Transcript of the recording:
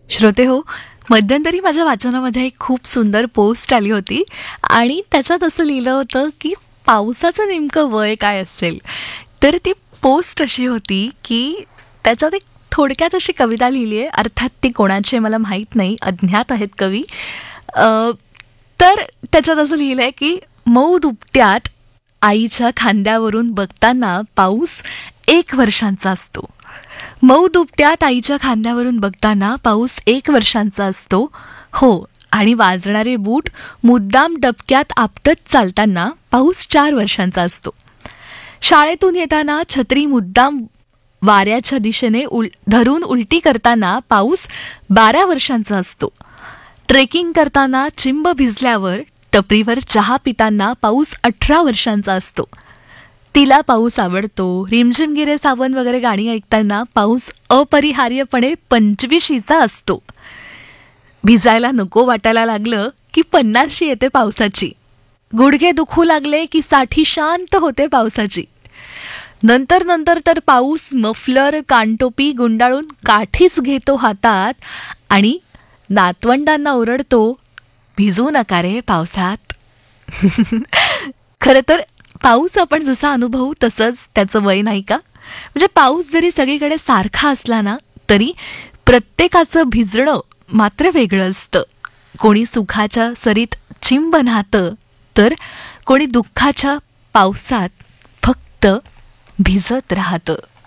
श्रोते हो, मध्यंतरी माझ्या वाचनामध्ये एक खूप सुंदर पोस्ट आली होती आणि त्याच्यात असं लिहिलं होतं की पावसाचं नेमकं वय काय असेल. तर ती पोस्ट अशी होती की त्याच्यात एक थोडक्यात अशी कविता लिहिली आहे. अर्थात ती कोणाची आहे मला माहीत नाही, अज्ञात आहेत कवी. अ, तर त्याच्यात असं लिहिलं आहे की मऊ दुपट्यात आईच्या खांद्यावरून बघताना पाऊस 1 वर्षांचा असतो. मऊ दुपट्यात आईच्या खांद्यावरून बघताना पाऊस 1 वर्षांचा असतो. हो, आणि वाजणारे बूट मुद्दाम डबक्यात आपटत चालताना पाऊस 4 वर्षांचा असतो. शाळेतून येताना छत्री मुद्दाम वाऱ्याच्या दिशेने धरून उलटी करताना पाऊस 12 वर्षांचा असतो. ट्रेकिंग करताना चिंब भिजल्यावर टपरीवर चहा पिताना पाऊस 18 वर्षांचा असतो. तिला पाऊस आवडतो, रिमझिम गिरे सावन वगैरे गाणी ऐकताना पाऊस अपरिहार्यपणे 25शीचा असतो. भिजायला नको वाटायला लागलं की 50शी येते पावसाची. गुडघे दुखू लागले की 60 शांत होते पावसाची. नंतर नंतर तर पाऊस मफलर कानटोपी गुंडाळून काठीच घेतो हातात आणि नातवंडांना ओरडतो, भिजू नका रे पावसात. खरं तर पाऊस आपण जसा अनुभवू तसंच त्याचं वय नाही का. म्हणजे पाऊस जरी सगळीकडे सारखा असला ना तरी प्रत्येकाचं भिजणं मात्र वेगळं असतं. कोणी सुखाच्या सरीत चिंब न्हातं तर कोणी दुःखाच्या पावसात फक्त भिजत राहतं.